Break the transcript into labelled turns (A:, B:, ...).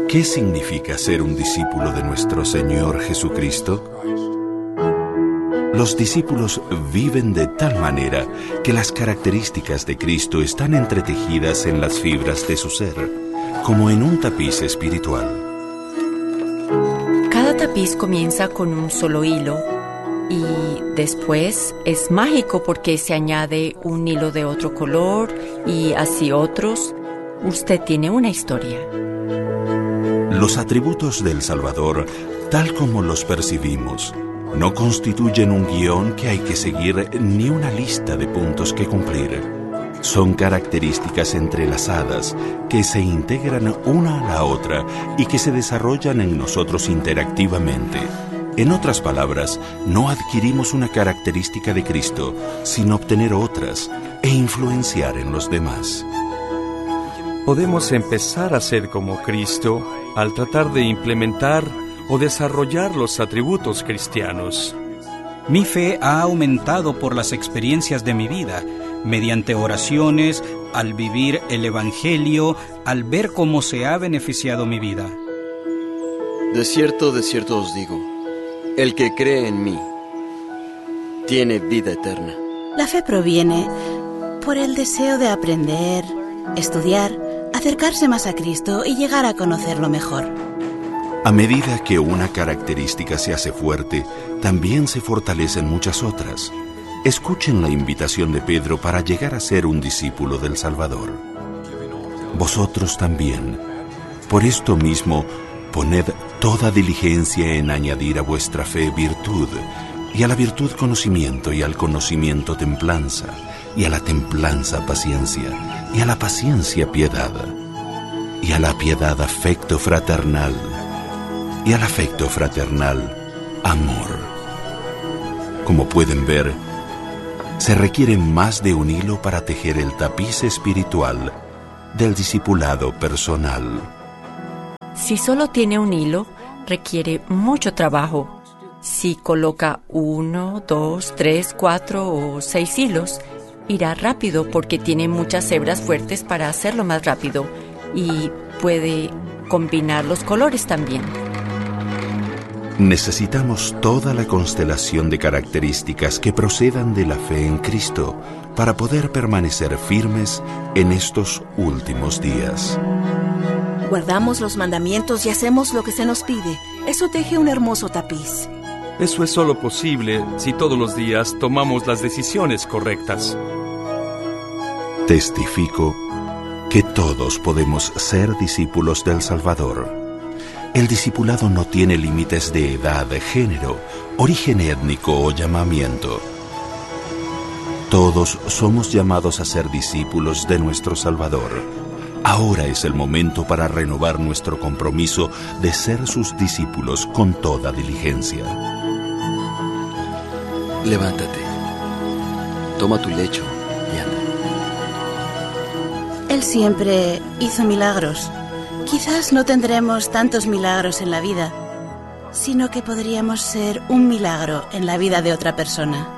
A: ¿Qué significa ser un discípulo de nuestro Señor Jesucristo? Los discípulos viven de tal manera que las características de Cristo están entretejidas en las fibras de su ser, como en un tapiz espiritual.
B: Cada tapiz comienza con un solo hilo y después es mágico porque se añade un hilo de otro color y así otros. Usted tiene una historia.
A: Los atributos del Salvador, tal como los percibimos, no constituyen un guión que hay que seguir ni una lista de puntos que cumplir. Son características entrelazadas que se integran una a la otra y que se desarrollan en nosotros interactivamente. En otras palabras, no adquirimos una característica de Cristo sin obtener otras e influenciar en los demás.
C: Podemos empezar a ser como Cristo al tratar de implementar o desarrollar los atributos cristianos.
D: Mi fe ha aumentado por las experiencias de mi vida, mediante oraciones, al vivir el Evangelio, al ver cómo se ha beneficiado mi vida.
E: De cierto os digo, el que cree en mí tiene vida eterna.
F: La fe proviene por el deseo de aprender, estudiar, acercarse más a Cristo y llegar a conocerlo mejor.
A: A medida que una característica se hace fuerte, también se fortalecen muchas otras. Escuchen la invitación de Pedro para llegar a ser un discípulo del Salvador. Vosotros también, por esto mismo, poned toda diligencia en añadir a vuestra fe virtud, y a la virtud conocimiento, y al conocimiento templanza, y a la templanza paciencia, y a la paciencia piedad, y a la piedad afecto fraternal, y al afecto fraternal amor. Como pueden ver, se requiere más de un hilo para tejer el tapiz espiritual del discipulado personal.
B: Si solo tiene un hilo, requiere mucho trabajo. Si coloca 1, 2, 3, 4 o 6 hilos, irá rápido porque tiene muchas hebras fuertes para hacerlo más rápido y puede combinar los colores también.
A: Necesitamos toda la constelación de características que procedan de la fe en Cristo para poder permanecer firmes en estos últimos días.
G: Guardamos los mandamientos y hacemos lo que se nos pide. Eso teje un hermoso tapiz.
C: Eso es solo posible si todos los días tomamos las decisiones correctas.
A: Testifico que todos podemos ser discípulos del Salvador. El discipulado no tiene límites de edad, género, origen étnico o llamamiento. Todos somos llamados a ser discípulos de nuestro Salvador. Ahora es el momento para renovar nuestro compromiso de ser sus discípulos con toda diligencia.
E: Levántate, toma tu lecho y anda.
F: Él siempre hizo milagros. Quizás no tendremos tantos milagros en la vida, sino que podríamos ser un milagro en la vida de otra persona.